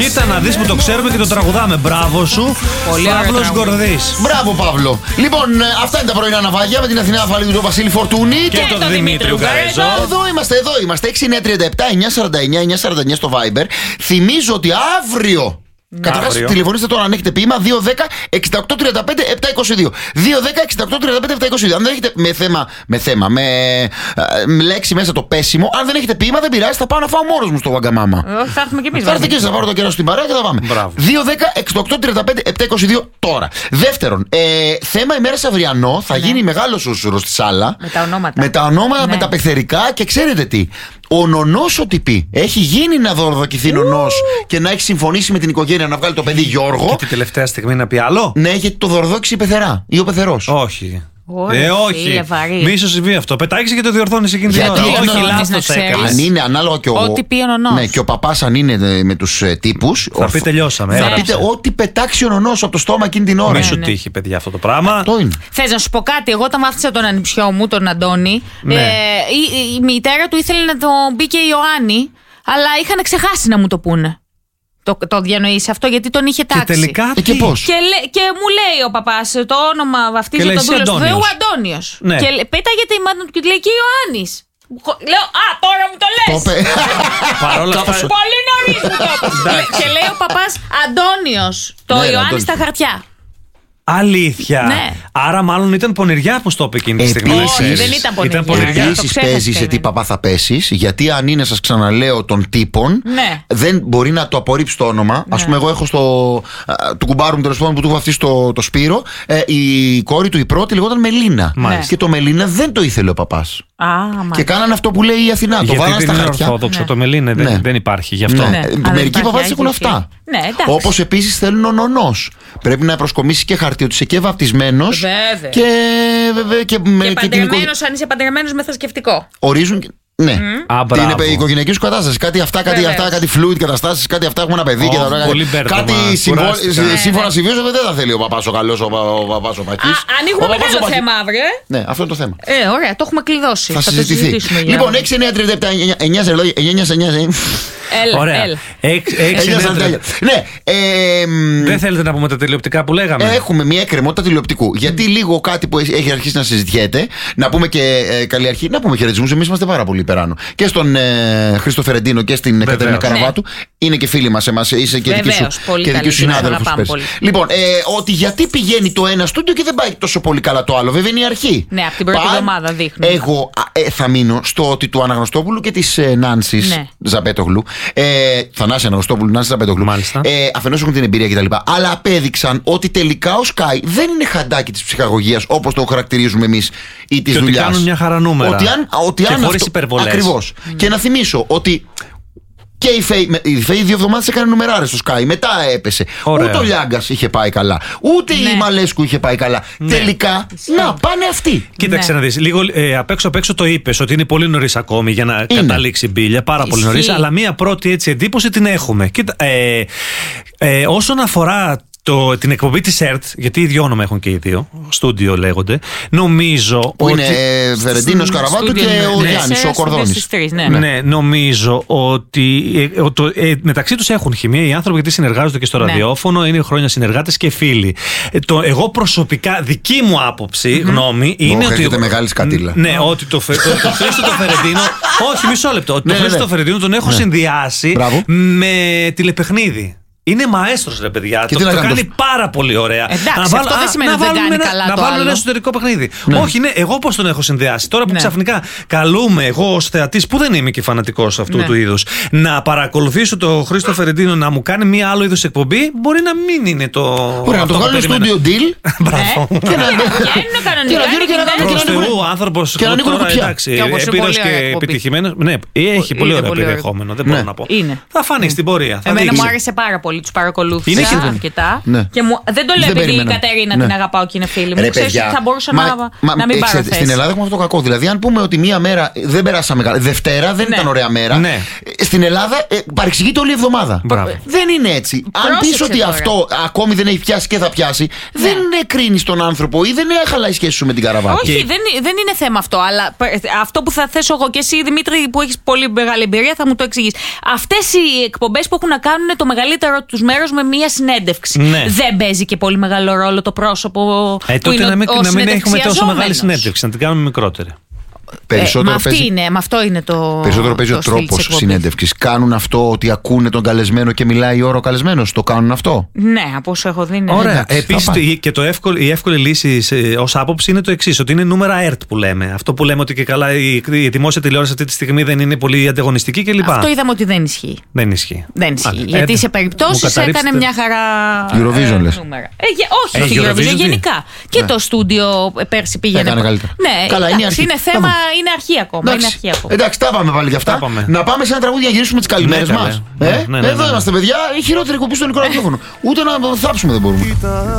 Κοίτα να δεις που το ξέρουμε και το τραγουδάμε. Μπράβο σου, Παύλος Γκορδής. Μπράβο, Παύλο. Λοιπόν, αυτά είναι τα πρωινά ναυάγια με την Αθηνά Αφαλίδου, τον Βασίλη Φορτούνη Και τον Δημήτρη Ουγγαρέζο. Εδώ είμαστε. 6-9-37-949 στο Viber. Θυμίζω ότι αύριο. Καταρχάς, τηλεφωνήστε τώρα αν έχετε ποίημα 210-6835-722. 210-6835-722. Αν δεν έχετε με λέξη μέσα το πέσιμο, αν δεν έχετε ποίημα, δεν πειράζει, θα πάω να φάω μόνος μου στο Βαγκαμάμα. Θα έρθουμε κι εμείς. Θα έρθετε και εσείς, θα πάρω το καιρό στην παρέα και θα πάμε. 210-6835-722 τώρα. Δεύτερον, θέμα ημέρας αυριανό, θα γίνει μεγάλο σούσουρο στη σάλα. Με τα ονόματα, με τα πεθερικά και ξέρετε τι. Ο νονός ο τυπή έχει γίνει να δωροδοκηθεί νονός και να έχει συμφωνήσει με την οικογένεια να βγάλει το παιδί Γιώργο. Και τη τελευταία στιγμή να πει άλλο. Ναι, γιατί το δωροδόκησε η πεθερά ή ο πεθερός. Όχι. Όχι. Μη ίσως συμβεί αυτό. Πετάξε και το διορθώνεις εκείνη την ώρα. Όχι, λάθος έκανες. Αν είναι ανάλογα και ό,τι πει ο νονός. Ναι, και ο παπάς αν είναι με τους τύπους. Θα πει τελειώσαμε. Θα πείτε ό,τι πετάξει ο νονός από το στόμα εκείνη την ώρα. Μη σου τύχει, παιδιά, αυτό το πράγμα. Αυτό είναι. Θες να σου πω κάτι? Εγώ όταν βάφτισα τον ανιψιό μου, τον Αντώνη, η μητέρα του ήθελε να τον μπει και η Ιωάννη, αλλά είχαν ξεχάσει να μου το πούνε. Το διανοείς αυτό, γιατί τον είχε τάξει. Και τελικά και πώς? Και μου λέει ο παπάς το όνομα, βαφτίζω τον δούλο του Θεού, Αντώνιος. Ναι. Και πέταγεται η μάνα του και λέει και Ιωάννης. Λέω, τώρα μου το λες. Παρόλα αυτά. Πολύ νωρίς μου το είπες. Και λέει ο παπάς Αντώνιος. Το Ιωάννης στα χαρτιά. Αλήθεια. Ναι. Άρα, μάλλον ήταν πονηριά που στο είπε εκείνη τη στιγμή. Όχι, δεν ήταν πονηριά. Επίσης παίζεις σε τι παπά θα πέσεις, γιατί αν είναι, σας ξαναλέω, των τύπων, δεν μπορεί να το απορρίψει το όνομα. Ας πούμε, εγώ έχω του κουμπάρου μου τέλος πάντων που του έχω βαφτίσει το Σπύρο, η κόρη του η πρώτη λεγόταν Μελίνα. Και το Μελίνα δεν το ήθελε ο παπάς. Και κάνανε αυτό που λέει η Αθηνά. Το βάλανε στα χαρτιά. Είναι ορθόδοξο το Μελίνα, δεν υπάρχει γι' αυτό. Μερικοί παπάδες έχουν αυτά. Όπως επίσης θέλουν ο νονός. Πρέπει να προσκομίσει και χαρτί ότι είσαι και βαπτισμένος. Και παντρεμένος, αν είσαι παντρεμένος με θρησκευτικό. Ορίζουν. Ναι, την οικογενειακή σου κατάσταση. Κάτι αυτά, κάτι fluid καταστάσεις, κάτι αυτά έχουμε ένα παιδί και κάτι σύμφωνα συμβίωση δεν θα θέλει ο παπάς ο καλός, ο παπάς ο Πακής. Ανοίγουμε μεγάλο θέμα αύριο. Ναι, αυτό είναι το θέμα. Ωραία, το έχουμε κλειδώσει. Θα συζητηθεί. Λοιπόν, 6-9-37-9-9-9. Ωραία. Ναι. Δεν θέλετε να πούμε τα τηλεοπτικά που λέγαμε? Έχουμε μια εκκρεμότητα τηλεοπτικού. Γιατί λίγο κάτι που έχει αρχίσει να συζητιέται. Να πούμε και καλή αρχή. Να πούμε χαιρετισμούς. Εμείς είμαστε πάρα πολύ υπεράνω. Και στον Χρήστο Φερεντίνο και στην Κατερίνα Καραβάτου. Είναι και φίλοι μας. Είσαι και δική σου συνάδελφος. Λοιπόν, ότι γιατί πηγαίνει το ένα στούντιο και δεν πάει τόσο πολύ καλά το άλλο. Βέβαια είναι η αρχή. Ναι, από την πρώτη εβδομάδα δείχνει. Εγώ θα μείνω στο ότι του Αναγνωστόπουλου και της Νάνσης Ζαπέτογλου. Θανάση Αναγνωστόπουλου, Νάνση Ζαπέτογλου. Αφενός έχουν την εμπειρία κτλ. Αλλά απέδειξαν ότι τελικά ο Sky δεν είναι χαντάκι της ψυχαγωγίας όπως το χαρακτηρίζουμε εμείς ή της δουλειάς. Ότι κάνουν μια χαρά νούμερα. Και χωρίς υπερβολές. Ακριβώς. Και να θυμίσω ότι. Και η Φέη 2 εβδομάδες έκανε νουμεράρες στο Sky. Μετά έπεσε. Ωραία. Ούτε ο Λιάγκας είχε πάει καλά. Ούτε η Μαλέσκου είχε πάει καλά. Τελικά, να πάνε αυτοί. Κοίταξε να δεις. Λίγο απ' έξω το είπες ότι είναι πολύ νωρίς ακόμη για να καταλήξει μπίλια. Πάρα πολύ νωρίς. Αλλά μία πρώτη έτσι εντύπωση την έχουμε. Κοίτα, όσον αφορά την εκπομπή της ΕΡΤ, γιατί οι δυο όνομα έχουν και οι δύο, στούντιο λέγονται, νομίζω που είναι Φερεντίνος Καραβάτου και ο Γιάννης, ο Κορδόνης. Ναι, νομίζω ότι μεταξύ τους έχουν χημεία οι άνθρωποι, γιατί συνεργάζονται και στο ραδιόφωνο, είναι χρόνια συνεργάτες και φίλοι. Εγώ προσωπικά, δική μου άποψη, γνώμη, είναι ότι. Έχετε μεγάλη σκατήλα. Ναι, ότι το Χρήστο το Φερεντίνο. Όχι, μισό λεπτό. Ότι το Χρήστο το Φερεντίνο τον έχω συνδυάσει με τηλεπαιχνίδι. Είναι μαέστρος, ρε παιδιά. Το κάνει πάρα πολύ ωραία. Εντάξει, αυτό δεν σημαίνει ότι δεν κάνει καλά. Να βάλουμε ένα εσωτερικό παιχνίδι. Όχι, ναι, εγώ πώς τον έχω συνδυάσει. Τώρα που ξαφνικά καλούμε εγώ ως θεατής, που δεν είμαι και φανατικός αυτού του είδους, να παρακολουθήσω το Χρήστο Φερεντίνο να μου κάνει μία άλλο είδους εκπομπή, μπορεί να μην είναι το. Μπορεί να το βγάλω στο studio deal. Μπράβο. Και να γίνει προς Θεού, άνθρωπος τώρα εντάξει, έμπειρος και επιτυχημένος. Ναι, έχει πολύ ωραίο περιεχόμενο. Δεν μπορώ να πω. Θα φανεί στην πορεία. Εμένα μου άρεσε πάρα πολύ. πολύ. Τους παρακολούθησα αρκετά. Ναι. Και δεν το λέω επειδή η Κατερίνα την αγαπάω και είναι φίλη μου. Ξέρεις ότι θα μπορούσα να μην πάρω θέση. Στην Ελλάδα έχουμε αυτό το κακό. Δηλαδή, αν πούμε ότι μία μέρα δεν περάσαμε καλά, Δευτέρα δεν ήταν ωραία μέρα. Ναι. Στην Ελλάδα παρεξηγείται όλη η εβδομάδα. Δεν είναι έτσι. Αν πεις ότι αυτό ακόμη δεν έχει πιάσει και θα πιάσει, δεν κρίνεις τον άνθρωπο ή δεν χαλάει η σχέση σου με την Καραβάτη. Όχι, δεν είναι θέμα αυτό. Αλλά αυτό που θα θέσω εγώ και εσύ, Δημήτρη, που έχεις πολύ μεγάλη εμπειρία, θα μου το εξηγείς. Αυτές οι εκπομπές που έχουν να κάνουν το μεγαλύτερο τους μέρος με μία συνέντευξη. Δεν παίζει και πολύ μεγάλο ρόλο το πρόσωπο που είναι να μην έχουμε τόσο μεγάλη συνέντευξη, να την κάνουμε μικρότερη. Με αυτό είναι το. Περισσότερο παίζει ο τρόπος συνέντευξης. Κάνουν αυτό ότι ακούνε τον καλεσμένο και μιλάει η ώρα ο καλεσμένος. Το κάνουν αυτό. Ναι, από όσο έχω δει. Ωραία. Επίσης και η εύκολη λύση ως άποψη είναι το εξής: ότι είναι νούμερα ΕΡΤ που λέμε. Αυτό που λέμε ότι και καλά η δημόσια τηλεόραση αυτή τη στιγμή δεν είναι πολύ ανταγωνιστική κλπ. Αυτό είδαμε ότι δεν ισχύει. Δεν ισχύει. Γιατί σε περιπτώσεις έκανε μια χαρά. Eurovision λες. Όχι Eurovision, γενικά. Και το στούντιο πέρσι πήγαινε. Καλά, είναι θέμα. Είναι αρχή ακόμα. Εντάξει, τα πάμε πάλι κι αυτά. Να πάμε σε ένα τραγούδι για να γυρίσουμε τις καλημέρες μας. Εδώ είμαστε, παιδιά. Η χειρότερη κοπή στον μικρό ραδιόφωνο. Ούτε να θάψουμε δεν μπορούμε.